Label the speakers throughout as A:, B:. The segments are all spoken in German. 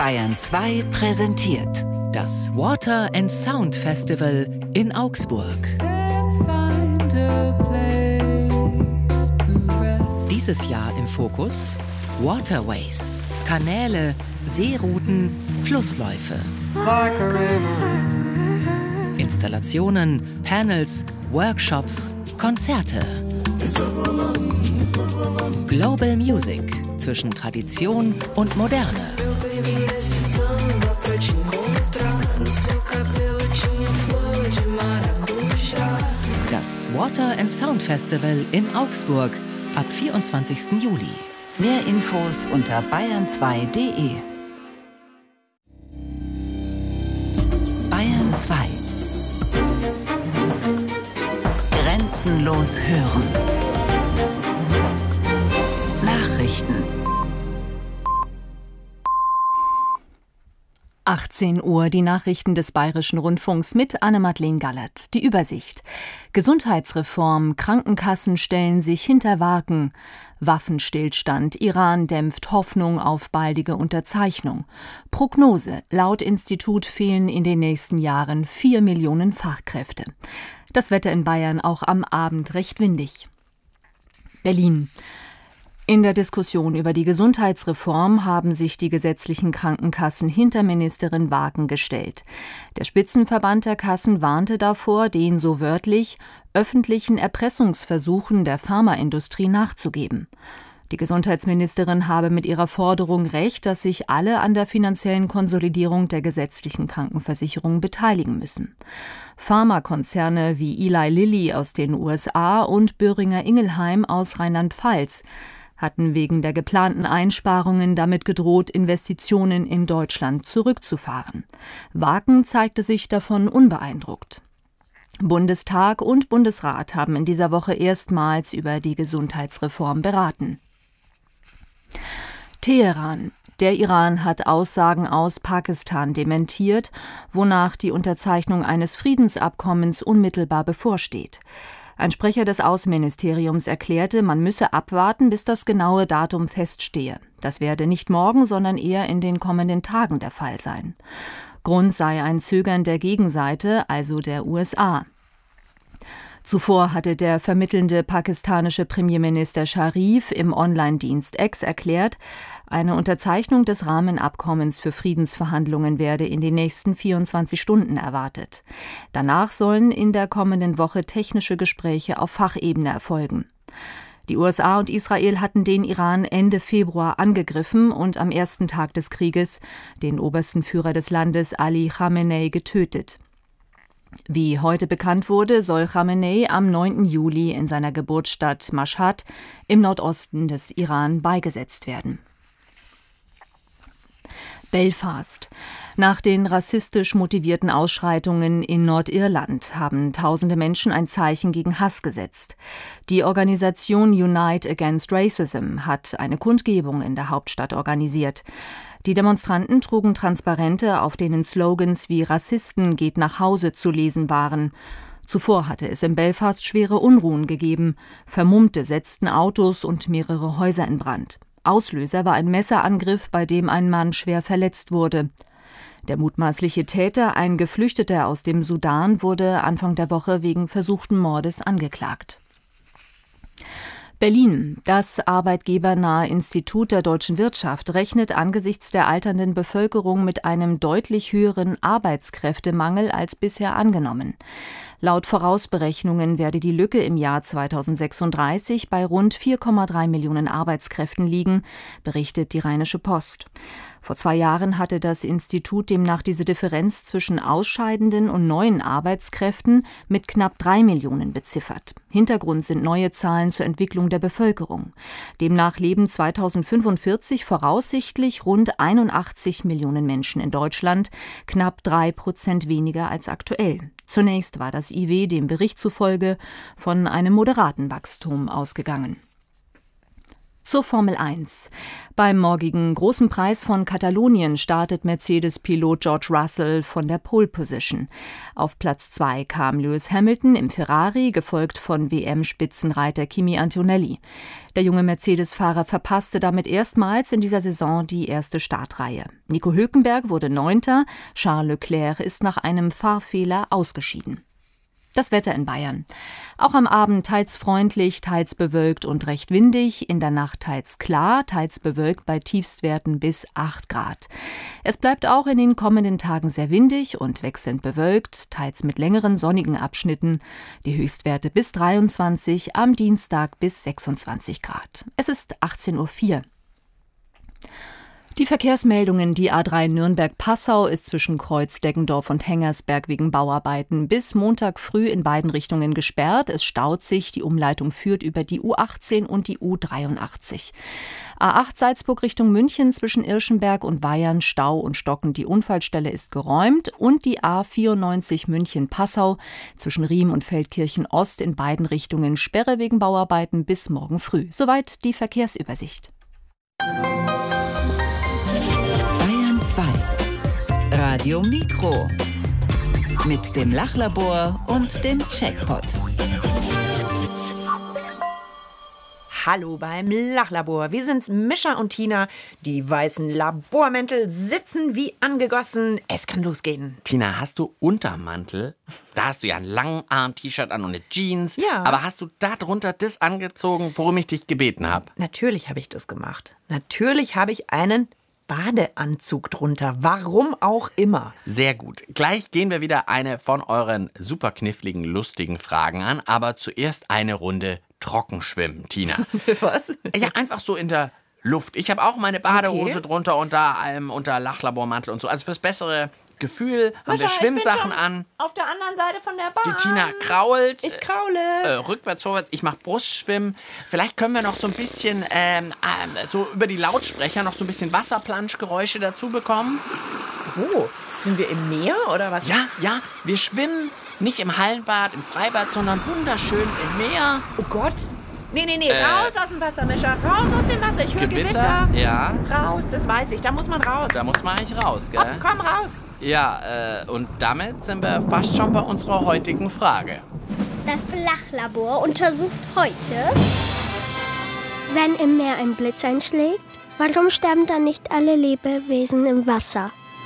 A: Bayern 2 präsentiert
B: das Water and Sound Festival in Augsburg. Dieses Jahr im Fokus Waterways, Kanäle, Seerouten, Flussläufe. Installationen, Panels, Workshops, Konzerte. Global Music zwischen Tradition und Moderne. Das Water and Sound Festival in Augsburg ab 24. Juli.
A: Mehr Infos unter bayern2.de. Bayern 2. Grenzenlos hören. Nachrichten.
C: 18 Uhr, die Nachrichten des Bayerischen Rundfunks mit Anne-Madeleine Gallert. Die Übersicht. Gesundheitsreform, Krankenkassen stellen sich hinter Wagen. Waffenstillstand, Iran dämpft Hoffnung auf baldige Unterzeichnung. Prognose, laut Institut fehlen in den nächsten Jahren 4 Millionen Fachkräfte. Das Wetter in Bayern auch am Abend recht windig. Berlin. In der Diskussion über die Gesundheitsreform haben sich die gesetzlichen Krankenkassen hinter Ministerin Wagen gestellt. Der Spitzenverband der Kassen warnte davor, den so wörtlich öffentlichen Erpressungsversuchen der Pharmaindustrie nachzugeben. Die Gesundheitsministerin habe mit ihrer Forderung recht, dass sich alle an der finanziellen Konsolidierung der gesetzlichen Krankenversicherung beteiligen müssen. Pharmakonzerne wie Eli Lilly aus den USA und Boehringer Ingelheim aus Rheinland-Pfalz hatten wegen der geplanten Einsparungen damit gedroht, Investitionen in Deutschland zurückzufahren. Wagen zeigte sich davon unbeeindruckt. Bundestag und Bundesrat haben in dieser Woche erstmals über die Gesundheitsreform beraten. Teheran. Der Iran hat Aussagen aus Pakistan dementiert, wonach die Unterzeichnung eines Friedensabkommens unmittelbar bevorsteht. Ein Sprecher des Außenministeriums erklärte, man müsse abwarten, bis das genaue Datum feststehe. Das werde nicht morgen, sondern eher in den kommenden Tagen der Fall sein. Grund sei ein Zögern der Gegenseite, also der USA. Zuvor hatte der vermittelnde pakistanische Premierminister Sharif im Online-Dienst X erklärt, eine Unterzeichnung des Rahmenabkommens für Friedensverhandlungen werde in den nächsten 24 Stunden erwartet. Danach sollen in der kommenden Woche technische Gespräche auf Fachebene erfolgen. Die USA und Israel hatten den Iran Ende Februar angegriffen und am ersten Tag des Krieges den obersten Führer des Landes Ali Khamenei getötet. Wie heute bekannt wurde, soll Khamenei am 9. Juli in seiner Geburtsstadt Mashhad im Nordosten des Iran beigesetzt werden. Belfast. Nach den rassistisch motivierten Ausschreitungen in Nordirland haben tausende Menschen ein Zeichen gegen Hass gesetzt. Die Organisation Unite Against Racism hat eine Kundgebung in der Hauptstadt organisiert. Die Demonstranten trugen Transparente, auf denen Slogans wie »Rassisten geht nach Hause« zu lesen waren. Zuvor hatte es in Belfast schwere Unruhen gegeben. Vermummte setzten Autos und mehrere Häuser in Brand. Auslöser war ein Messerangriff, bei dem ein Mann schwer verletzt wurde. Der mutmaßliche Täter, ein Geflüchteter aus dem Sudan, wurde Anfang der Woche wegen versuchten Mordes angeklagt. Berlin. Das arbeitgebernahe Institut der deutschen Wirtschaft rechnet angesichts der alternden Bevölkerung mit einem deutlich höheren Arbeitskräftemangel als bisher angenommen. Laut Vorausberechnungen werde die Lücke im Jahr 2036 bei rund 4,3 Millionen Arbeitskräften liegen, berichtet die Rheinische Post. Vor 2 Jahren hatte das Institut demnach diese Differenz zwischen ausscheidenden und neuen Arbeitskräften mit knapp 3 Millionen beziffert. Hintergrund sind neue Zahlen zur Entwicklung der Bevölkerung. Demnach leben 2045 voraussichtlich rund 81 Millionen Menschen in Deutschland, knapp 3% weniger als aktuell. Zunächst war das IW dem Bericht zufolge von einem moderaten Wachstum ausgegangen. Zur Formel 1. Beim morgigen Großen Preis von Katalonien startet Mercedes-Pilot George Russell von der Pole Position. Auf Platz 2 kam Lewis Hamilton im Ferrari, gefolgt von WM-Spitzenreiter Kimi Antonelli. Der junge Mercedes-Fahrer verpasste damit erstmals in dieser Saison die erste Startreihe. Nico Hülkenberg wurde 9., Charles Leclerc ist nach einem Fahrfehler ausgeschieden. Das Wetter in Bayern. Auch am Abend teils freundlich, teils bewölkt und recht windig. In der Nacht teils klar, teils bewölkt bei Tiefstwerten bis 8 Grad. Es bleibt auch in den kommenden Tagen sehr windig und wechselnd bewölkt, teils mit längeren sonnigen Abschnitten. Die Höchstwerte bis 23, am Dienstag bis 26 Grad. Es ist 18:04 Uhr. Die Verkehrsmeldungen: Die A3 Nürnberg-Passau ist zwischen Kreuz-Deggendorf und Hengersberg wegen Bauarbeiten bis Montag früh in beiden Richtungen gesperrt. Es staut sich. Die Umleitung führt über die U18 und die U83. A8 Salzburg Richtung München zwischen Irschenberg und Weyern Stau und Stocken. Die Unfallstelle ist geräumt. Und die A94 München-Passau zwischen Riem und Feldkirchen Ost in beiden Richtungen Sperre wegen Bauarbeiten bis morgen früh. Soweit die Verkehrsübersicht.
A: 2. Radio Mikro mit dem Lachlabor und dem Checkpot.
D: Hallo beim Lachlabor. Wir sind's, Mischa und Tina. Die weißen Labormäntel sitzen wie angegossen. Es kann losgehen.
E: Tina, hast du Untermantel? Da hast du ja ein Langarm-T-Shirt an und eine Jeans.
D: Ja.
E: Aber hast du da drunter das angezogen, worum ich dich gebeten habe?
D: Natürlich habe ich das gemacht. Natürlich habe ich einen Badeanzug drunter. Warum auch immer.
E: Sehr gut. Gleich gehen wir wieder eine von euren super kniffligen, lustigen Fragen an. Aber zuerst eine Runde Trockenschwimmen, Tina.
D: Was?
E: Ja, einfach so in der Luft. Ich habe auch meine Badehose drunter und da unter Lachlabormantel und so. Also fürs bessere Gefühl haben wir Schwimmsachen an.
D: Auf der anderen Seite von der Bahn.
E: Die Tina krault.
D: Ich kraule.
E: Rückwärts, vorwärts. Ich mache Brustschwimmen. Vielleicht können wir noch so ein bisschen so über die Lautsprecher noch so ein bisschen Wasserplanschgeräusche dazu bekommen.
D: Oh, sind wir im Meer oder was?
E: Ja, wir schwimmen nicht im Hallenbad, im Freibad, sondern wunderschön im Meer.
D: Oh Gott. Nee, raus aus dem Wasser, Mischa. Raus aus dem Wasser. Ich höre Gewitter.
E: Ja.
D: Raus, das weiß ich. Da muss man raus.
E: Da muss man eigentlich raus, gell?
D: Oh, komm raus.
E: Ja, und damit sind wir fast schon bei unserer heutigen Frage.
F: Das Lachlabor untersucht heute: Wenn im Meer ein Blitz einschlägt, warum sterben dann nicht alle Lebewesen im Wasser?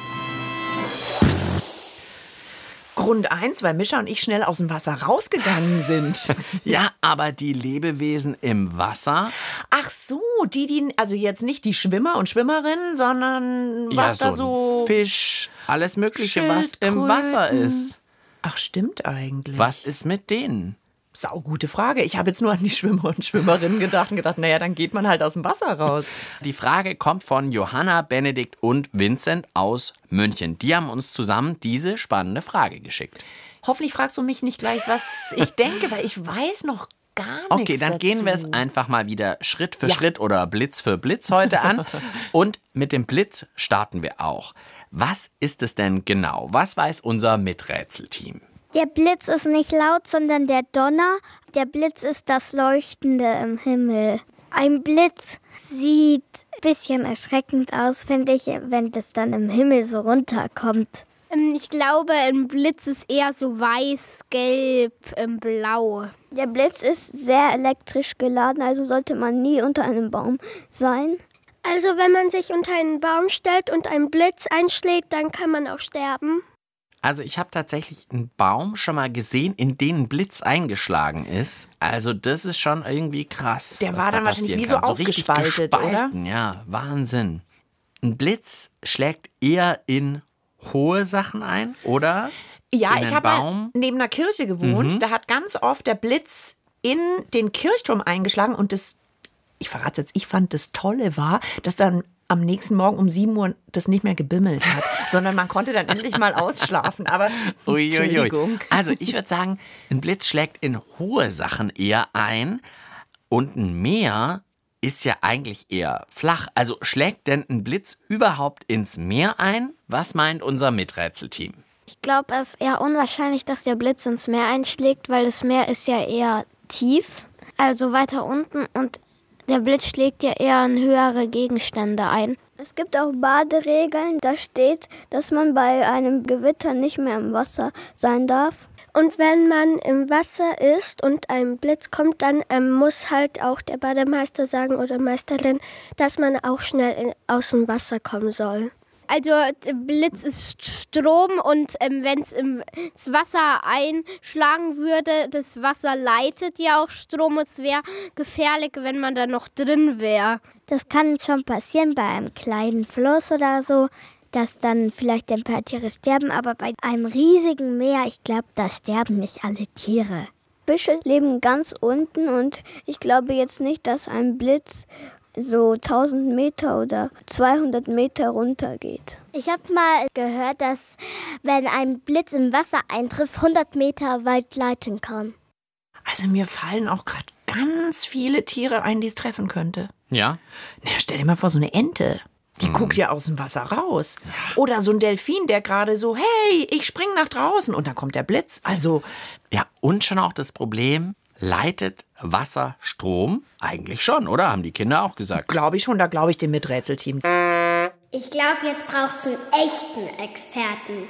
D: Grund 1, weil Mischa und ich schnell aus dem Wasser rausgegangen sind.
E: Ja, aber die Lebewesen im Wasser?
D: Ach so, also jetzt nicht die Schwimmer und Schwimmerinnen, sondern was
E: ja,
D: da so...
E: Ein Fisch, alles Mögliche, was im Wasser ist.
D: Ach, stimmt eigentlich.
E: Was ist mit denen?
D: Saugute Frage. Ich habe jetzt nur an die Schwimmer und Schwimmerinnen gedacht und gedacht, naja, dann geht man halt aus dem Wasser raus.
E: Die Frage kommt von Johanna, Benedikt und Vincent aus München. Die haben uns zusammen diese spannende Frage geschickt.
D: Hoffentlich fragst du mich nicht gleich, was ich denke, weil ich weiß noch gar nichts
E: Okay, dann
D: dazu.
E: gehen wir es einfach mal wieder Schritt für Schritt oder Blitz für Blitz heute an. Und mit dem Blitz starten wir auch. Was ist es denn genau? Was weiß unser Miträtselteam?
F: Der Blitz ist nicht laut, sondern der Donner. Der Blitz ist das Leuchtende im Himmel. Ein Blitz sieht ein bisschen erschreckend aus, finde ich, wenn das dann im Himmel so runterkommt. Ich glaube, ein Blitz ist eher so weiß, gelb, blau. Der Blitz ist sehr elektrisch geladen, also sollte man nie unter einem Baum sein. Also wenn man sich unter einen Baum stellt und ein Blitz einschlägt, dann kann man auch sterben.
E: Also ich habe tatsächlich einen Baum schon mal gesehen, in den ein Blitz eingeschlagen ist. Also das ist schon irgendwie krass.
D: Der war dann wahrscheinlich wie so aufgespaltet, oder?
E: Ja, Wahnsinn. Ein Blitz schlägt eher in hohe Sachen ein, oder?
D: Ja,
E: in
D: ich habe neben einer Kirche gewohnt. Da hat ganz oft der Blitz in den Kirchturm eingeschlagen. Und ich verrate jetzt, ich fand das Tolle war, dass dann am nächsten Morgen um 7 Uhr das nicht mehr gebimmelt hat, sondern man konnte dann endlich mal ausschlafen. Aber Entschuldigung.
E: Also ich würde sagen, ein Blitz schlägt in hohe Sachen eher ein und ein Meer ist ja eigentlich eher flach. Also schlägt denn ein Blitz überhaupt ins Meer ein? Was meint unser Miträtselteam?
F: Ich glaube, es ist eher unwahrscheinlich, dass der Blitz ins Meer einschlägt, weil das Meer ist ja eher tief, also weiter unten und
G: Der Blitz schlägt ja eher an höhere Gegenstände ein.
F: Es gibt auch Baderegeln, da steht, dass man bei einem Gewitter nicht mehr im Wasser sein darf.
G: Und wenn man im Wasser ist und ein Blitz kommt, dann muss halt auch der Bademeister sagen oder Meisterin, dass man auch schnell aus dem Wasser kommen soll.
H: Also Blitz ist Strom und wenn es ins Wasser einschlagen würde, das Wasser leitet ja auch Strom. Es wäre gefährlich, wenn man da noch drin wäre.
F: Das kann schon passieren bei einem kleinen Fluss oder so, dass dann vielleicht ein paar Tiere sterben. Aber bei einem riesigen Meer, ich glaube, da sterben nicht alle Tiere. Fische leben ganz unten und ich glaube jetzt nicht, dass ein Blitz so 1000 Meter oder 200 Meter runter geht.
H: Ich habe mal gehört, dass wenn ein Blitz im Wasser eintrifft, 100 Meter weit leiten kann.
D: Also mir fallen auch gerade ganz viele Tiere ein, die es treffen könnte.
E: Ja?
D: Na, stell dir mal vor, so eine Ente. Die guckt ja aus dem Wasser raus. Oder so ein Delfin, der gerade so, hey, ich spring nach draußen. Und dann kommt der Blitz. Also
E: Ja, und schon auch das Problem, leitet Wasser Strom? Eigentlich schon, oder? Haben die Kinder auch gesagt.
D: glaube ich schon, da glaube ich dem Miträtselteam.
H: Ich glaube, jetzt braucht es einen echten Experten.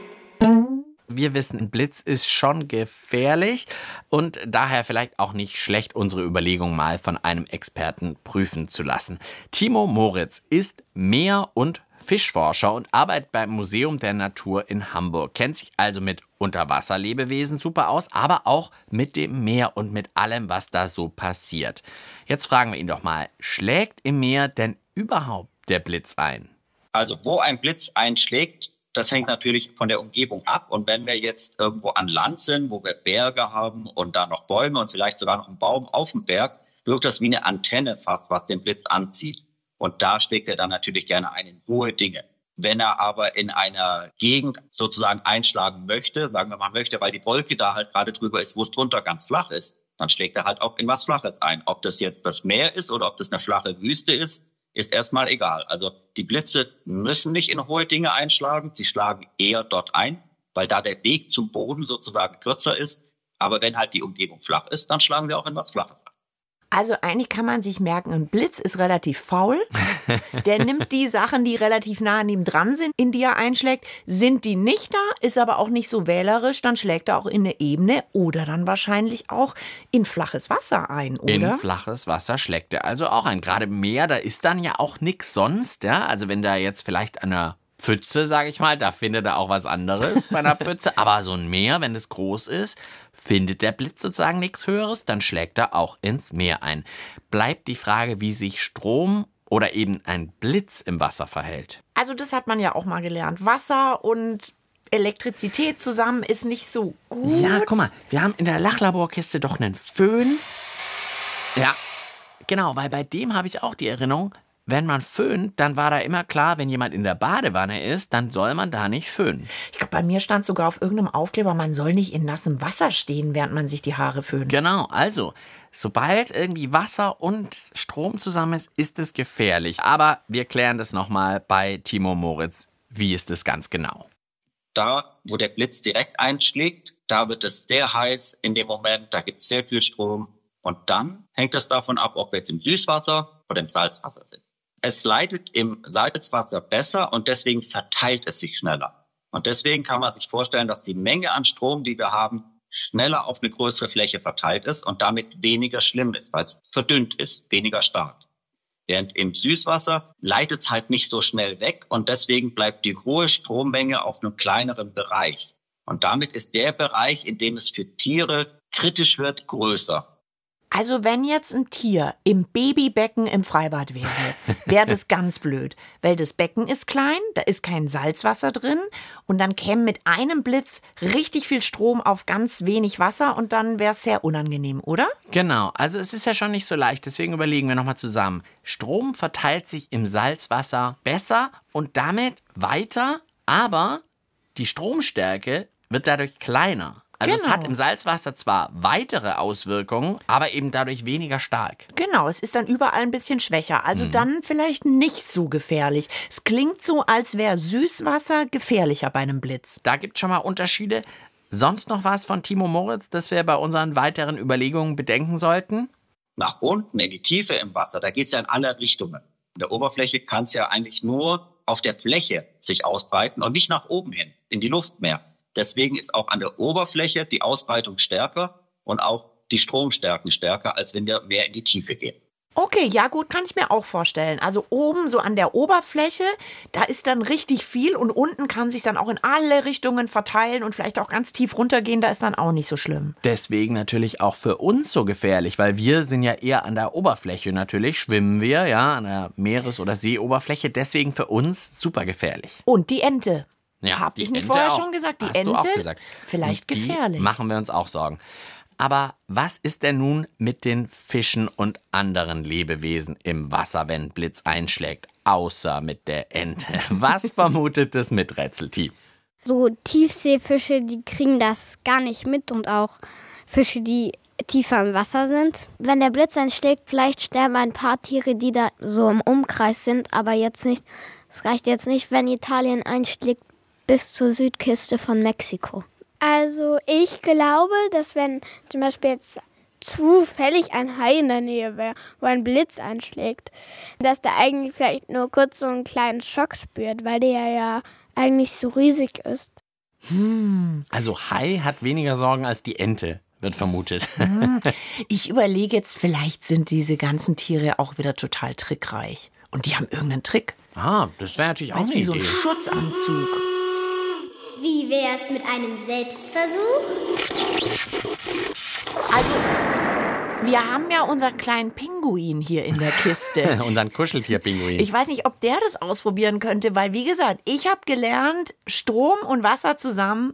E: Wir wissen, ein Blitz ist schon gefährlich und daher vielleicht auch nicht schlecht, unsere Überlegung mal von einem Experten prüfen zu lassen. Timo Moritz ist Meer- und Fischforscher und arbeitet beim Museum der Natur in Hamburg. Kennt sich also mit Unterwasserlebewesen super aus, aber auch mit dem Meer und mit allem, was da so passiert. Jetzt fragen wir ihn doch mal, schlägt im Meer denn überhaupt der Blitz ein?
I: Also wo ein Blitz einschlägt, das hängt natürlich von der Umgebung ab. Und wenn wir jetzt irgendwo an Land sind, wo wir Berge haben und da noch Bäume und vielleicht sogar noch einen Baum auf dem Berg, wirkt das wie eine Antenne fast, was den Blitz anzieht. Und da schlägt er dann natürlich gerne ein in hohe Dinge. Wenn er aber in einer Gegend sozusagen einschlagen möchte, sagen wir mal möchte, weil die Wolke da halt gerade drüber ist, wo es drunter ganz flach ist, dann schlägt er halt auch in was Flaches ein. Ob das jetzt das Meer ist oder ob das eine flache Wüste ist erstmal egal. Also die Blitze müssen nicht in hohe Dinge einschlagen, sie schlagen eher dort ein, weil da der Weg zum Boden sozusagen kürzer ist. Aber wenn halt die Umgebung flach ist, dann schlagen wir auch in was Flaches ein.
D: Also eigentlich kann man sich merken, ein Blitz ist relativ faul. Der nimmt die Sachen, die relativ nah an ihm dran sind, in die er einschlägt. Sind die nicht da, ist aber auch nicht so wählerisch, dann schlägt er auch in eine Ebene oder dann wahrscheinlich auch in flaches Wasser ein, oder?
E: In flaches Wasser schlägt er also auch ein. Gerade im Meer, da ist dann ja auch nichts sonst. Ja? Also wenn da jetzt vielleicht an einer Pfütze, sage ich mal, da findet er auch was anderes bei einer Pfütze. Aber so ein Meer, wenn es groß ist, findet der Blitz sozusagen nichts Höheres, dann schlägt er auch ins Meer ein. Bleibt die Frage, wie sich Strom oder eben ein Blitz im Wasser verhält.
D: Also das hat man ja auch mal gelernt. Wasser und Elektrizität zusammen ist nicht so gut.
E: Ja, guck mal, wir haben in der Lachlaborkiste doch einen Föhn. Ja, genau, weil bei dem habe ich auch die Erinnerung, wenn man föhnt, dann war da immer klar, wenn jemand in der Badewanne ist, dann soll man da nicht föhnen.
D: Ich glaube, bei mir stand sogar auf irgendeinem Aufkleber, man soll nicht in nassem Wasser stehen, während man sich die Haare föhnt.
E: Genau, also, sobald irgendwie Wasser und Strom zusammen ist, ist es gefährlich. Aber wir klären das nochmal bei Timo Moritz. Wie ist es ganz genau?
I: Da, wo der Blitz direkt einschlägt, da wird es sehr heiß in dem Moment, da gibt es sehr viel Strom. Und dann hängt es davon ab, ob wir jetzt im Süßwasser oder im Salzwasser sind. Es leitet im Salzwasser besser und deswegen verteilt es sich schneller. Und deswegen kann man sich vorstellen, dass die Menge an Strom, die wir haben, schneller auf eine größere Fläche verteilt ist und damit weniger schlimm ist, weil es verdünnt ist, weniger stark. Während im Süßwasser leitet es halt nicht so schnell weg und deswegen bleibt die hohe Strommenge auf einem kleineren Bereich. Und damit ist der Bereich, in dem es für Tiere kritisch wird, größer.
D: Also wenn jetzt ein Tier im Babybecken im Freibad wäre, wäre das ganz blöd. Weil das Becken ist klein, da ist kein Salzwasser drin und dann käme mit einem Blitz richtig viel Strom auf ganz wenig Wasser und dann wäre es sehr unangenehm, oder?
E: Genau, also es ist ja schon nicht so leicht, deswegen überlegen wir nochmal zusammen. Strom verteilt sich im Salzwasser besser und damit weiter, aber die Stromstärke wird dadurch kleiner. Also Es hat im Salzwasser zwar weitere Auswirkungen, aber eben dadurch weniger stark.
D: Genau, es ist dann überall ein bisschen schwächer. Also dann vielleicht nicht so gefährlich. Es klingt so, als wäre Süßwasser gefährlicher bei einem Blitz.
E: Da gibt es schon mal Unterschiede. Sonst noch was von Timo Moritz, das wir bei unseren weiteren Überlegungen bedenken sollten?
I: nach unten, in die Tiefe im Wasser, da geht es ja in alle Richtungen. In der Oberfläche kann es ja eigentlich nur auf der Fläche sich ausbreiten und nicht nach oben hin, in die Luft mehr. Deswegen ist auch an der Oberfläche die Ausbreitung stärker und auch die Stromstärken stärker, als wenn wir mehr in die Tiefe gehen.
D: Okay, ja gut, kann ich mir auch vorstellen. Also oben so an der Oberfläche, da ist dann richtig viel und unten kann sich dann auch in alle Richtungen verteilen und vielleicht auch ganz tief runtergehen, da ist dann auch nicht so schlimm.
E: Deswegen natürlich auch für uns so gefährlich, weil wir sind ja eher an der Oberfläche natürlich, schwimmen wir, ja, an der Meeres- oder Seeoberfläche, deswegen für uns super gefährlich.
D: Und die Ente.
E: Ja,
D: Hab
E: die
D: ich nicht
E: Ente
D: vorher
E: auch.
D: schon gesagt, die
E: Hast
D: Ente
E: du auch gesagt.
D: vielleicht
E: Und die
D: gefährlich.
E: Machen wir uns auch Sorgen. Aber was ist denn nun mit den Fischen und anderen Lebewesen im Wasser, wenn Blitz einschlägt, außer mit der Ente? Was vermutet das Miträtselteam?
H: So Tiefseefische, die kriegen das gar nicht mit und auch Fische, die tiefer im Wasser sind.
F: Wenn der Blitz einschlägt, vielleicht sterben ein paar Tiere, die da so im Umkreis sind, aber jetzt nicht. Es reicht jetzt nicht, wenn Italien einschlägt bis zur Südküste von Mexiko.
G: Also ich glaube, dass wenn zum Beispiel jetzt zufällig ein Hai in der Nähe wäre, wo ein Blitz einschlägt, dass der eigentlich vielleicht nur kurz so einen kleinen Schock spürt, weil der ja eigentlich so riesig ist.
E: Also Hai hat weniger Sorgen als die Ente, wird vermutet.
D: Ich überlege jetzt, vielleicht sind diese ganzen Tiere auch wieder total trickreich. Und die haben irgendeinen Trick.
E: Ah, das wäre natürlich auch eine
D: Wie so ein
E: Idee.
D: Schutzanzug.
J: Wie wär's mit einem Selbstversuch?
D: Also, wir haben ja unseren kleinen Pinguin hier in der Kiste.
E: Unseren Kuscheltier-Pinguin.
D: Ich weiß nicht, ob der das ausprobieren könnte, weil, wie gesagt, ich habe gelernt, Strom und Wasser zusammen.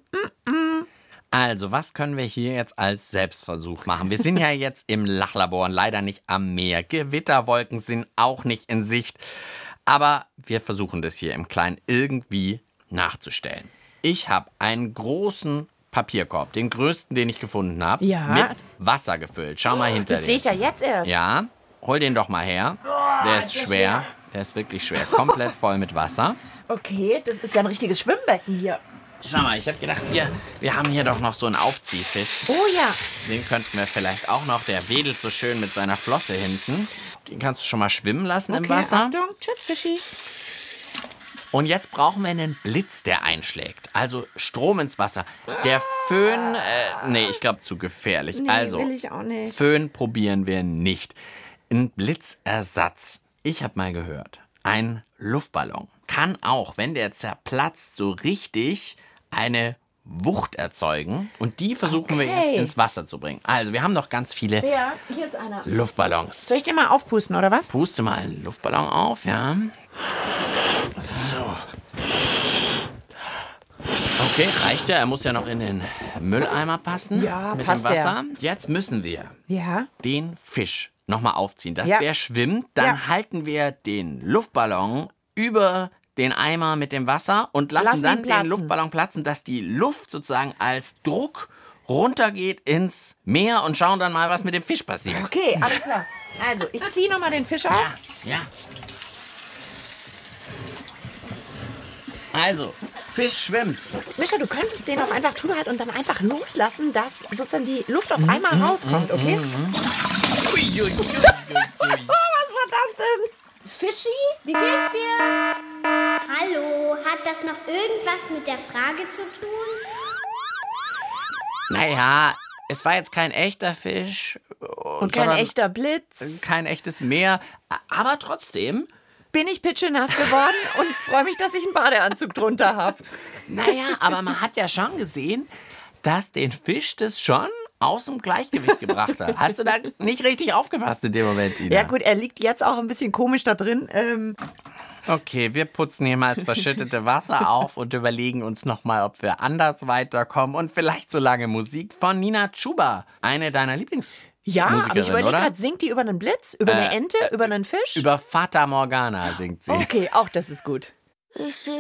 E: Also, was können wir hier jetzt als Selbstversuch machen? Wir sind ja jetzt im Lachlabor und leider nicht am Meer. Gewitterwolken sind auch nicht in Sicht. Aber wir versuchen das hier im Kleinen irgendwie nachzustellen. Ich habe einen großen Papierkorb, den größten, den ich gefunden habe,
D: Ja.
E: mit Wasser gefüllt. Schau mal hinter
D: Das sehe ich ja jetzt erst.
E: Ja, hol den doch mal her. Der ist schwer. Der ist wirklich schwer. Komplett voll mit Wasser.
D: Okay, das ist ja ein richtiges Schwimmbecken hier.
E: Schau mal, ich habe gedacht, wir haben hier doch noch so einen Aufziehfisch.
D: Oh ja.
E: Den könnten wir vielleicht auch noch. Der wedelt so schön mit seiner Flosse hinten. Den kannst du schon mal schwimmen lassen im Wasser.
D: Achtung, tschüss, Fischi.
E: Und jetzt brauchen wir einen Blitz, der einschlägt. Also Strom ins Wasser. Der Föhn, nee, ich glaube zu gefährlich.
D: Nee,
E: also,
D: will ich auch nicht.
E: Föhn probieren wir nicht. Ein Blitzersatz. Ich habe mal gehört, ein Luftballon kann auch, wenn der zerplatzt, so richtig eine Wucht erzeugen. Und die versuchen wir jetzt ins Wasser zu bringen. Also, wir haben noch ganz viele
D: Ja, hier ist einer.
E: Luftballons.
D: Soll ich den mal aufpusten, oder was?
E: Puste mal einen Luftballon auf, ja. So. Okay, reicht ja. Er muss ja noch in den Mülleimer passen.
D: Ja,
E: mit
D: passt
E: dem Wasser.
D: der.
E: Jetzt müssen wir
D: Ja.
E: den Fisch nochmal aufziehen, dass
D: Ja.
E: der schwimmt. Dann
D: Ja.
E: halten wir den Luftballon über den Eimer mit dem Wasser und lassen
D: Lassen ihn
E: dann
D: platzen.
E: den Luftballon platzen, dass die Luft sozusagen als Druck runtergeht ins Meer und schauen dann mal, was mit dem Fisch passiert.
D: Okay, alles klar. Also, ich ziehe nochmal den Fisch auf.
E: Ja. Also, Fisch schwimmt.
D: Mischa, du könntest den auch einfach drüber halten und dann einfach loslassen, dass sozusagen die Luft auf einmal rauskommt, okay?
E: Uiuiui.
D: Was war das denn? Fischi, wie geht's dir?
J: Hallo, hat das noch irgendwas mit der Frage zu tun?
E: Naja, es war jetzt kein echter Fisch.
D: Und kein
E: sondern
D: echter Blitz.
E: Kein echtes Meer. Aber trotzdem.
D: Bin ich pitschenass geworden und freue mich, dass ich einen Badeanzug drunter habe.
E: Naja, aber man hat ja schon gesehen, dass den Fisch das schon aus dem Gleichgewicht gebracht hat. Hast du da nicht richtig aufgepasst in dem Moment, Ina?
D: Ja gut, er liegt jetzt auch ein bisschen komisch da drin.
E: Okay, wir putzen hier mal das verschüttete Wasser auf und überlegen uns nochmal, ob wir anders weiterkommen. Und vielleicht so lange Musik von Nina Chuba. Eine deiner Lieblingsmusikerin,
D: Ja, aber ich überlege
E: oder?
D: gerade, singt die über einen Blitz, über eine Ente, über einen Fisch?
E: Über Fata Morgana singt sie.
D: Okay, auch das ist gut.
K: Ich sehe